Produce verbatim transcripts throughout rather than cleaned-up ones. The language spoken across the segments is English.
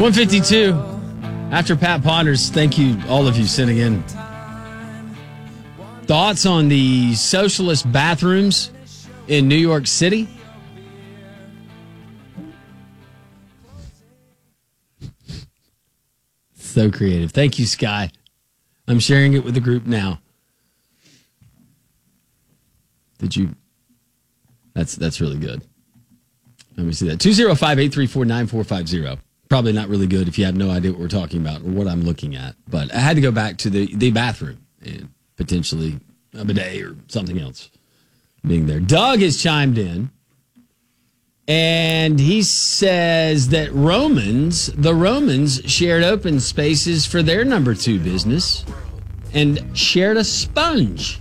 one fifty-two. After Pat ponders, thank you, all of you sending in thoughts on the socialist bathrooms in New York City. So creative. Thank you, Sky. I'm sharing it with the group now. Did you? That's that's really good. Let me see that. two oh five, eight three four, nine four five zero. Probably not really good if you have no idea what we're talking about or what I'm looking at. But I had to go back to the, the bathroom and potentially a bidet or something else being there. Doug has chimed in, and he says that Romans, the Romans shared open spaces for their number two business and shared a sponge.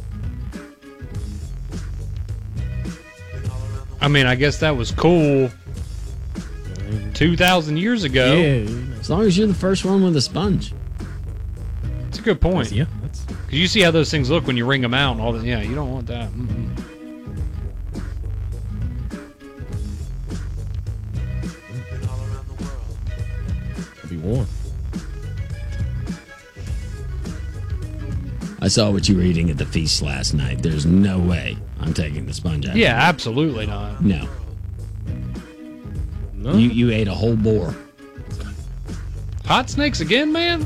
I mean, I guess that was cool two thousand years ago. Yeah, as long as you're the first one with a sponge. That's a good point. Yeah, that's... Because you see how those things look when you wring them out and all that. Yeah, you don't want that. Mm-mm. It'll be warm. I saw what you were eating at the feast last night. There's no way I'm taking the sponge out. Yeah, absolutely not. No. No. You you ate a whole boar. Hot snakes again, man?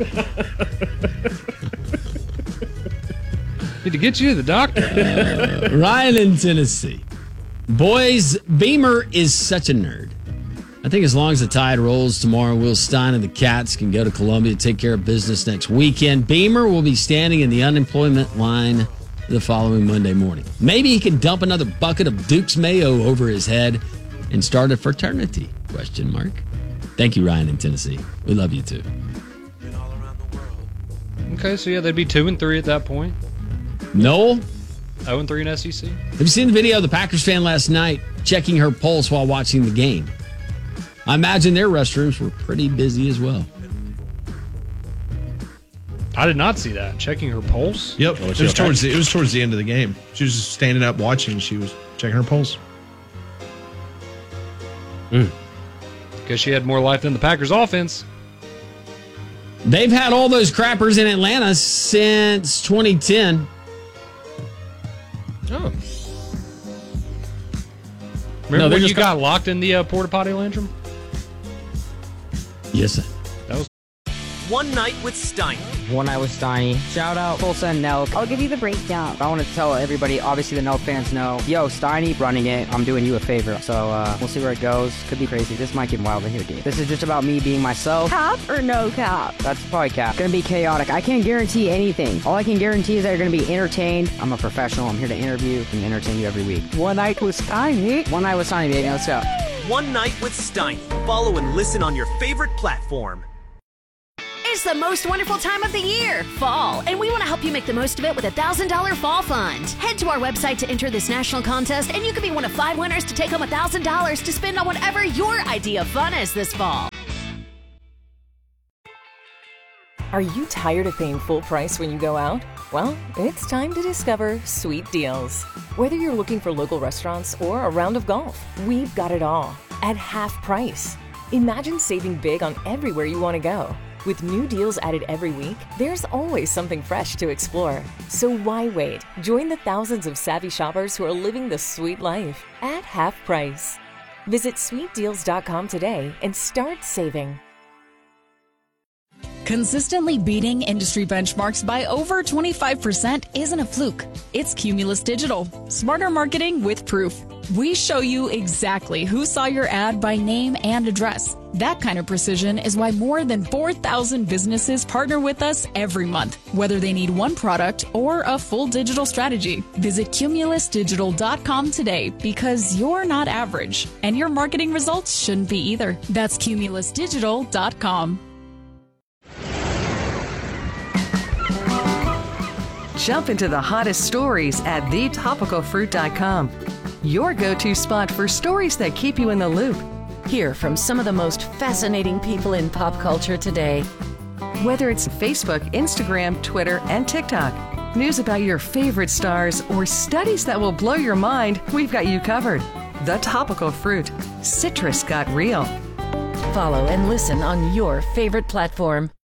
Need to get you to the doctor. Uh, Ryan in Tennessee. Boys, Beamer is such a nerd. I think as long as the tide rolls tomorrow, Will Stein and the Cats can go to Columbia to take care of business next weekend. Beamer will be standing in the unemployment line the following Monday morning. Maybe he can dump another bucket of Duke's Mayo over his head and start a fraternity, question mark. Thank you, Ryan in Tennessee. We love you too. Okay, so yeah, they'd be two and three at that point. Noel? Oh and three in S E C. Have you seen the video of the Packers fan last night checking her pulse while watching the game? I imagine their restrooms were pretty busy as well. I did not see that. Checking her pulse? Yep. It was towards the, it was towards the end of the game. She was just standing up watching. She was checking her pulse. Mm. Because she had more life than the Packers offense. They've had all those crappers in Atlanta since twenty ten. Oh. Remember No, when just you got locked in the uh, porta potty, Landrum? Yes, sir. That was One Night with Steiny. One Night with Steiny. Shout out Tulsa and Nelk. I'll give you the breakdown. I want to tell everybody, obviously the Nelk fans know, yo, Steiny running it. I'm doing you a favor. So uh, we'll see where it goes. Could be crazy. This might get wild in here, dude. This is just about me being myself. Cap or no cap? That's probably cap. Gonna be chaotic. I can't guarantee anything. All I can guarantee is that you're gonna be entertained. I'm a professional. I'm here to interview and entertain you every week. One Night with Steiny. One Night with Steiny, baby. Let's go. One Night with Steiny. Follow and listen on your favorite platform. It's the most wonderful time of the year, fall, and we want to help you make the most of it with a one thousand dollars fall fund. Head to our website to enter this national contest, and you could be one of five winners to take home one thousand dollars to spend on whatever your idea of fun is this fall. Are you tired of paying full price when you go out? Well, it's time to discover Sweet Deals. Whether you're looking for local restaurants or a round of golf, we've got it all at half price. Imagine saving big on everywhere you want to go. With new deals added every week, there's always something fresh to explore. So why wait? Join the thousands of savvy shoppers who are living the sweet life at half price. Visit sweet deals dot com today and start saving. Consistently beating industry benchmarks by over twenty-five percent isn't a fluke. It's Cumulus Digital. Smarter marketing with proof. We show you exactly who saw your ad by name and address. That kind of precision is why more than four thousand businesses partner with us every month, whether they need one product or a full digital strategy. Visit cumulus digital dot com today because you're not average, and your marketing results shouldn't be either. That's cumulus digital dot com. Jump into the hottest stories at the topical fruit dot com. Your go-to spot for stories that keep you in the loop. Hear from some of the most fascinating people in pop culture today. Whether it's Facebook, Instagram, Twitter, and TikTok, news about your favorite stars, or studies that will blow your mind, we've got you covered. The Topical Fruit. Citrus got real. follow and listen on your favorite platform.